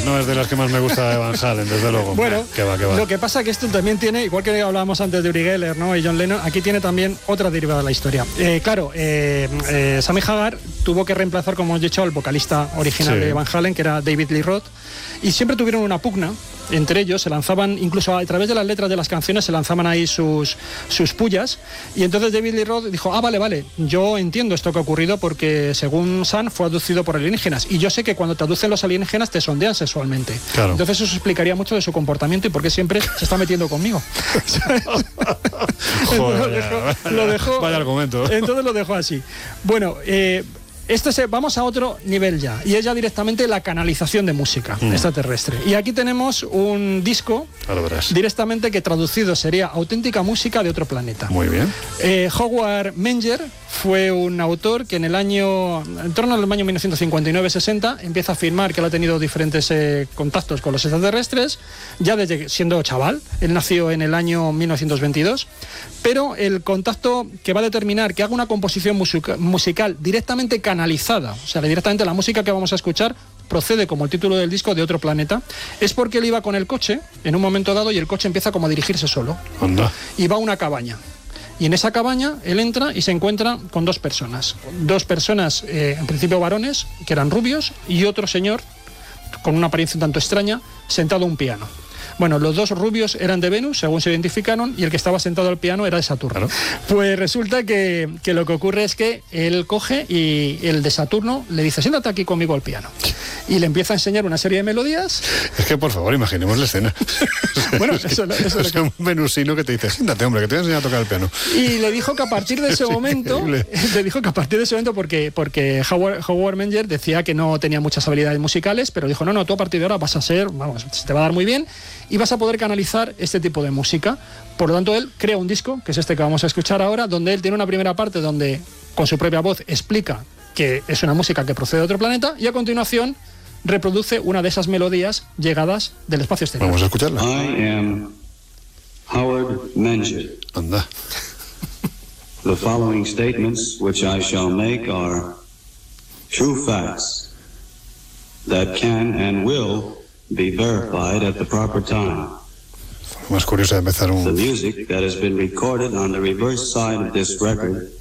no es de las que más me gusta de Van Halen, desde luego. Bueno, que va. Lo que pasa es que esto también tiene, igual que hablábamos antes de Uri Geller, ¿no? Y John Lennon, aquí tiene también otra derivada de la historia. Sammy Hagar tuvo que reemplazar, como hemos dicho, al vocalista original de Van Halen, que era David Lee Roth, y siempre tuvieron una pugna entre ellos. Se lanzaban, incluso a través de las letras de las canciones, se lanzaban ahí sus pullas, y entonces David Lee Roth dijo, vale, yo entiendo esto que ha ocurrido porque según Sun fue abducido por alienígenas, y yo sé que cuando te abducen los alienígenas te sondean sexualmente. Claro. Entonces eso explicaría mucho de su comportamiento y por qué siempre se está metiendo conmigo. Joder, lo dejó, vaya argumento. Entonces lo dejó así. Bueno, vamos a otro nivel ya, y es ya directamente la canalización de música extraterrestre. Y aquí tenemos un disco directamente que traducido sería auténtica música de otro planeta. Muy bien. Howard Menger fue un autor que en torno al año 1959-60 empieza a afirmar que él ha tenido diferentes contactos con los extraterrestres, ya desde siendo chaval. Él nació en el año 1922, pero el contacto que va a determinar que haga una composición musical directamente canalizada, o sea, directamente la música que vamos a escuchar procede, como el título del disco, de otro planeta, es porque él iba con el coche en un momento dado y el coche empieza como a dirigirse solo. Anda. Y va a una cabaña. Y en esa cabaña él entra y se encuentra con dos personas, en principio varones, que eran rubios, y otro señor con una apariencia un tanto extraña, sentado a un piano. Bueno, los dos rubios eran de Venus, según se identificaron, y el que estaba sentado al piano era de Saturno. Claro. Pues resulta que lo que ocurre es que él coge y el de Saturno le dice, siéntate aquí conmigo al piano. Y le empieza a enseñar una serie de melodías. Es que, por favor, imaginemos la escena. Bueno, eso es un venusino que te dice, siéntate, hombre, que te voy a enseñar a tocar el piano. Y le dijo que a partir de ese momento, porque Howard Menger decía que no tenía muchas habilidades musicales, pero dijo, no, tú a partir de ahora vas a ser, se te va a dar muy bien, y vas a poder canalizar este tipo de música. Por lo tanto, él crea un disco, que es este que vamos a escuchar ahora, donde él tiene una primera parte donde, con su propia voz, explica que es una música que procede de otro planeta, y a continuación reproduce una de esas melodías llegadas del espacio exterior. Vamos a escucharla. I am Howard Menger. Anda. The following statements which I shall make are true facts that can and will be verified at the proper time. Más curioso de empezar The music that has been recorded on the reverse side of this record